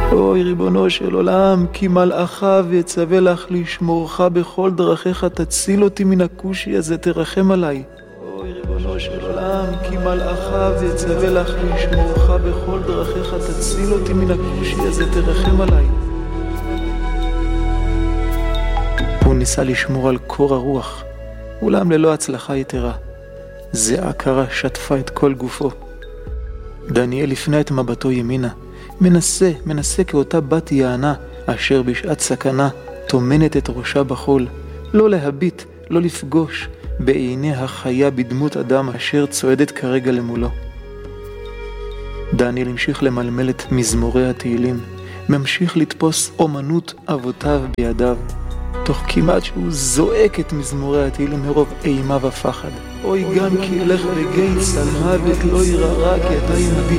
אוי ריבונו של עולם, כי מלאכיו יצווה לך לשמורך בכל דרכיך, תציל אותי מן הכושי הזה, תרחם עליי. אוי ריבונו של עולם, כי מלאכיו יצווה לך לשמורך בכל דרכיך, תציל אותי מן הכושי הזה, תרחם עליי. הוא ניסה לשמור על קור הרוח, אולם ללא הצלחה יתרה. זיעה קרה שטפה את כל גופו. דניאל הפנה את מבטו ימינה, מנסה כאותה בת יענה, אשר בשעת סכנה תומנת את ראשה בחול, לא להביט, לא לפגוש בעיני החיה בדמות אדם אשר צועדת כרגע למולו. דניאל המשיך למלמל את מזמורי התהילים, ממשיך לתפוס אומנות אבותיו בידיו, תוך כמעט שהוא זועק את מזמורי התהילים מרוב אימה ופחד. אוי גם כי אלך בגיא צלמוות לא ירא רע, כי אתה עמדי.